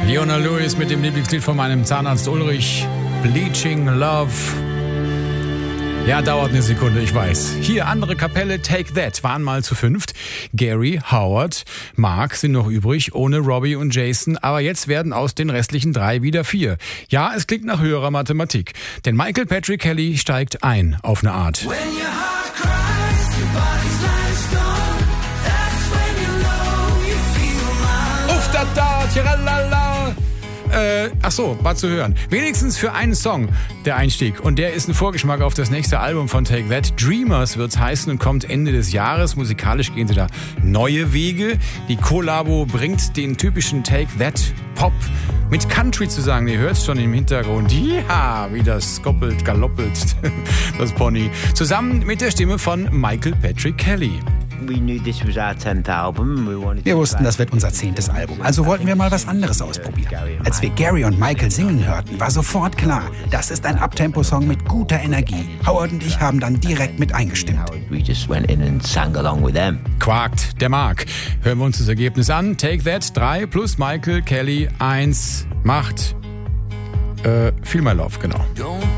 Leona Lewis mit dem Lieblingslied von meinem Zahnarzt Ulrich, Bleaching Love. Ja, dauert eine Sekunde, ich weiß. Hier, andere Kapelle, Take That, waren mal zu fünft. Gary, Howard, Mark sind noch übrig, ohne Robbie und Jason. Aber jetzt werden aus den restlichen 3 wieder 4. Ja, es klingt nach höherer Mathematik. Denn Michael Patrick Kelly steigt ein, auf eine Art. Uff, da, da, tiralala. Ach so, war zu hören. Wenigstens für einen Song der Einstieg. Und der ist ein Vorgeschmack auf das nächste Album von Take That. Dreamers wird's heißen und kommt Ende des Jahres. Musikalisch gehen sie da neue Wege. Die Kollabo bringt den typischen Take That Pop mit Country zusammen. Ihr hört's schon im Hintergrund. Ja, wie das skoppelt, galoppelt, das Pony. Zusammen mit der Stimme von Michael Patrick Kelly. Wir wussten, das wird unser 10. Album, also wollten wir mal was anderes ausprobieren. Als wir Gary und Michael singen hörten, war sofort klar, das ist ein Uptempo-Song mit guter Energie. Howard und ich haben dann direkt mit eingestimmt. Quakt der Mark. Hören wir uns das Ergebnis an. Take That 3 plus Michael Kelly 1 macht Feel My Love, genau.